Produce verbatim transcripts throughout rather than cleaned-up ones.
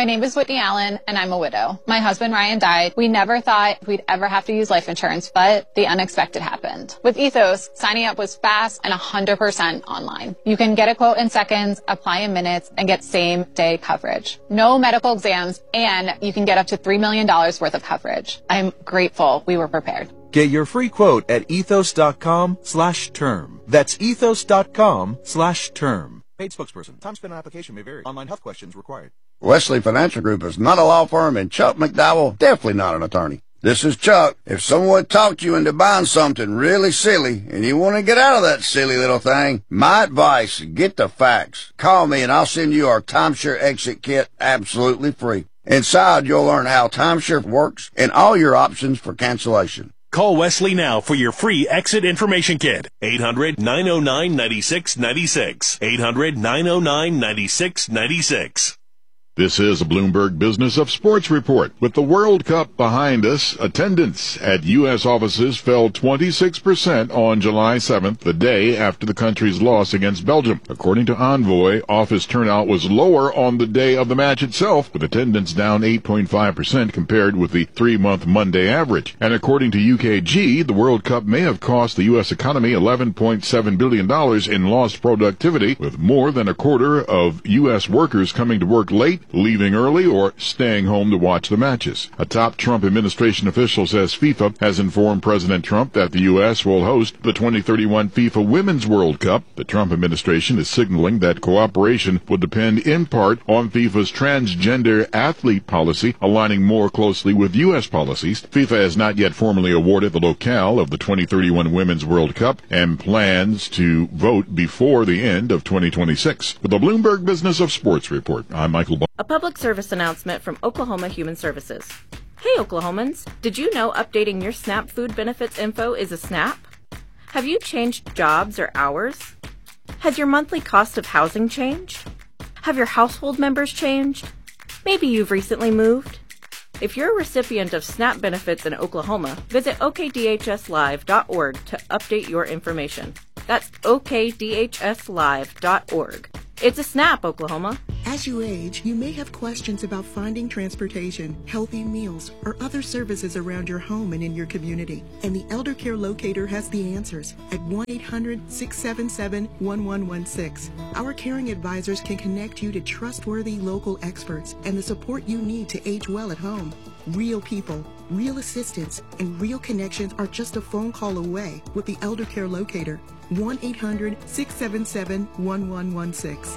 My name is Whitney Allen, and I'm a widow. My husband, Ryan, died. We never thought we'd ever have to use life insurance, but the unexpected happened. With Ethos, signing up was fast and one hundred percent online. You can get a quote in seconds, apply in minutes, and get same-day coverage. No medical exams, and you can get up to three million dollars worth of coverage. I'm grateful we were prepared. Get your free quote at ethos.com slash term. That's ethos.com slash term. Paid spokesperson. Time spent on application may vary. Online health questions required. Wesley Financial Group is not a law firm, and Chuck McDowell definitely not an attorney. This is Chuck. If someone talked you into buying something really silly and you want to get out of that silly little thing, my advice, get the facts. Call me and I'll send you our timeshare exit kit absolutely free. Inside, you'll learn how timeshare works and all your options for cancellation. Call Wesley now for your free exit information kit. eight hundred, nine oh nine, nine six nine six. eight hundred, nine oh nine, nine six nine six. This is a Bloomberg Business of Sports report. With the World Cup behind us, attendance at U S offices fell twenty-six percent on July seventh, the day after the country's loss against Belgium. According to Envoy, office turnout was lower on the day of the match itself, with attendance down eight point five percent compared with the three-month Monday average. And according to U K G, the World Cup may have cost the U S economy eleven point seven billion dollars in lost productivity, with more than a quarter of U S workers coming to work late, leaving early, or staying home to watch the matches. A top Trump administration official says FIFA has informed President Trump that the U S will host the twenty thirty-one FIFA Women's World Cup. The Trump administration is signaling that cooperation will depend in part on FIFA's transgender athlete policy, aligning more closely with U S policies. FIFA has not yet formally awarded the locale of the twenty thirty-one Women's World Cup and plans to vote before the end of twenty twenty-six. With the Bloomberg Business of Sports report, I'm Michael Ball. A public service announcement from Oklahoma Human Services. Hey Oklahomans, did you know updating your SNAP food benefits info is a snap? Have you changed jobs or hours? Has your monthly cost of housing changed? Have your household members changed? Maybe you've recently moved? If you're a recipient of SNAP benefits in Oklahoma, visit O K D H S live dot org to update your information. That's O K D H S live dot org. It's a snap, Oklahoma. As you age, you may have questions about finding transportation, healthy meals, or other services around your home and in your community. And the Elder Care Locator has the answers at one eight hundred, six seven seven, one one one six. Our caring advisors can connect you to trustworthy local experts and the support you need to age well at home. Real people, real assistance, and real connections are just a phone call away with the Elder Care Locator. one eight hundred, six seven seven, one one one six.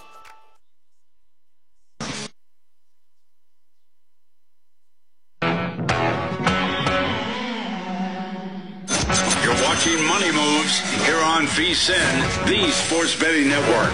You're watching Money Moves here on V S I N, the Sports Betting Network.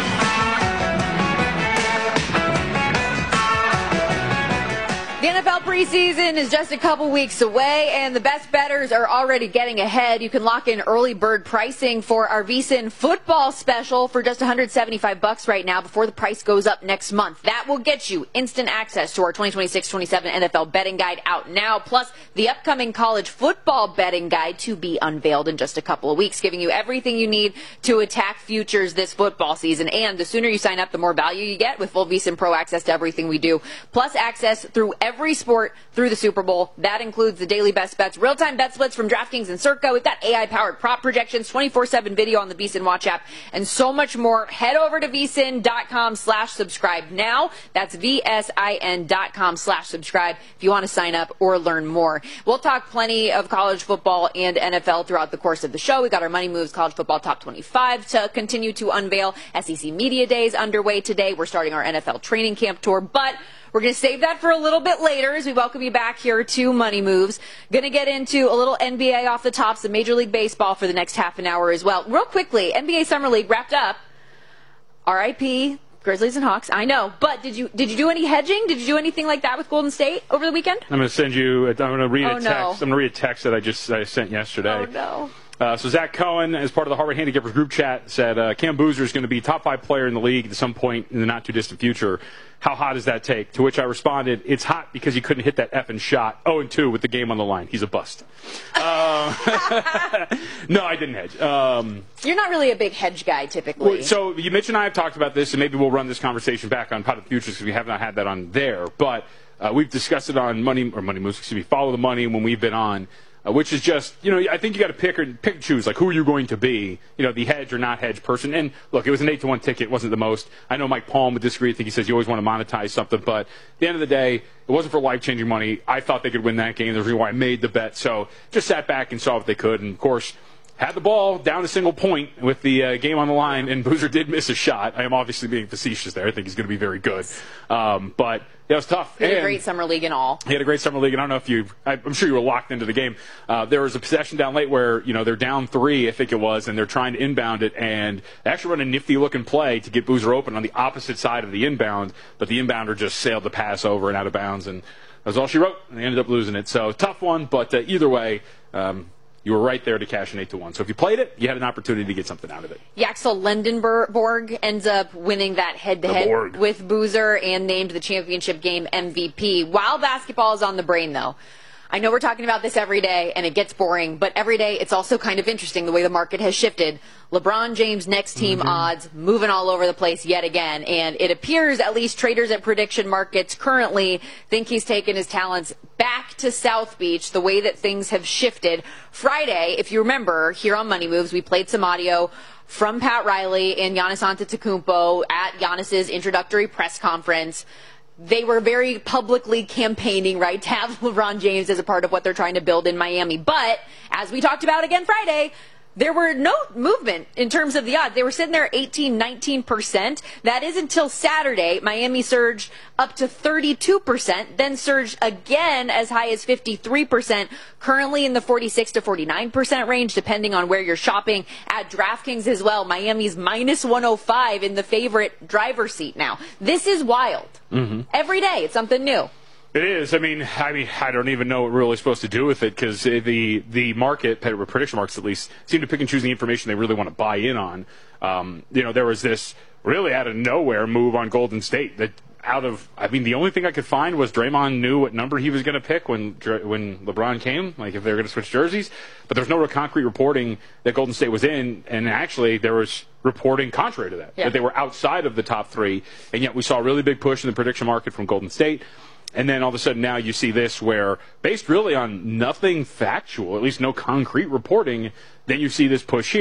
The N F L preseason is just a couple weeks away, and the best bettors are already getting ahead. You can lock in early bird pricing for our V S I N football special for just one hundred seventy-five bucks right now before the price goes up next month. That will get you instant access to our twenty twenty-six twenty-seven N F L betting guide out now, plus the upcoming college football betting guide to be unveiled in just a couple of weeks, giving you everything you need to attack futures this football season. And the sooner you sign up, the more value you get with full V S I N Pro access to everything we do, plus access through every Every sport through the Super Bowl. That includes the daily best bets, real-time bet splits from DraftKings and Circa. We've got A I-powered prop projections, twenty-four seven video on the V S I N Watch app, and so much more. Head over to V S I N dot com slash subscribe now. That's V S I N dot com slash subscribe if you want to sign up or learn more. We'll talk plenty of college football and N F L throughout the course of the show. We've got our Money Moves College Football Top twenty-five to continue to unveil. S E C Media Days underway today. We're starting our N F L training camp tour, but we're going to save that for a little bit later as we welcome you back here to Money Moves. Going to get into a little N B A off the top, some Major League Baseball for the next half an hour as well. Real quickly, N B A Summer League wrapped up. R I P Grizzlies and Hawks, I know. But did you did you do any hedging? Did you do anything like that with Golden State over the weekend? I'm going to send you, I'm going to read oh, a text. No. I'm going to read a text that I just I sent yesterday. Oh, no. Uh, so Zach Cohen, as part of the Harvard Handicappers group chat, said uh, Cam Boozer is going to be top five player in the league at some point in the not-too-distant future. How hot does that take? To which I responded, it's hot because he couldn't hit that effing shot. oh and two with the game on the line. He's a bust. Uh, no, I didn't hedge. Um, You're not really a big hedge guy, typically. well, so you, Mitch and I have talked about this, and maybe we'll run this conversation back on Pot of the Futures because we have not had that on there. But uh, we've discussed it on Money or Money Moves, excuse me, Follow the Money when we've been on. Uh, which is just, you know, I think you got to pick or pick and choose, like, who are you going to be, you know, the hedge or not hedge person. And, look, it was an eight to one ticket. It wasn't the most. I know Mike Palm would disagree. I think he says you always want to monetize something. But at the end of the day, it wasn't for life-changing money. I thought they could win that game. There's a reason why I made the bet. So just sat back and saw what they could. And, of course, had the ball down a single point with the uh, game on the line, and Boozer did miss a shot. I am obviously being facetious there. I think he's going to be very good. Um, but it was tough. He had and a great summer league and all. He had a great summer league, and I don't know if you – I'm sure you were locked into the game. Uh, there was a possession down late where, you know, they're down three, I think it was, and they're trying to inbound it, and they actually run a nifty-looking play to get Boozer open on the opposite side of the inbound, but the inbounder just sailed the pass over and out of bounds, and that was all she wrote, and they ended up losing it. So, tough one, but uh, either way um, – you were right there to cash an eight to one. So if you played it, you had an opportunity to get something out of it. Yaxel Lendenborg ends up winning that head-to-head with Boozer and named the championship game M V P. While basketball is on the brain, though, I know we're talking about this every day, and it gets boring, but every day it's also kind of interesting the way the market has shifted. LeBron James next team mm-hmm. odds moving all over the place yet again, and it appears at least traders at prediction markets currently think he's taken his talents back to South Beach the way that things have shifted. Friday, if you remember, here on Money Moves, we played some audio from Pat Riley and Giannis Antetokounmpo at Giannis's introductory press conference. They were very publicly campaigning, right, to have LeBron James as a part of what they're trying to build in Miami. But, as we talked about again Friday, there were no movement in terms of the odds. They were sitting there eighteen, nineteen percent. That is until Saturday. Miami surged up to thirty-two percent, then surged again as high as fifty-three percent, currently in the forty-six to forty-nine percent range, depending on where you're shopping. At DraftKings as well, Miami's minus one oh five in the favorite driver's seat now. This is wild. Mm-hmm. Every day, it's something new. It is. I mean, I mean, I don't even know what we're really supposed to do with it because the the market, prediction markets at least, seem to pick and choose the information they really want to buy in on. Um, you know, there was this really out of nowhere move on Golden State that out of, I mean, the only thing I could find was Draymond knew what number he was going to pick when when LeBron came, like if they were going to switch jerseys. But there's no real concrete reporting that Golden State was in, and actually there was reporting contrary to that, yeah. that they were outside of the top three, and yet we saw a really big push in the prediction market from Golden State. And then all of a sudden now you see this where, based really on nothing factual, at least no concrete reporting, then you see this push here.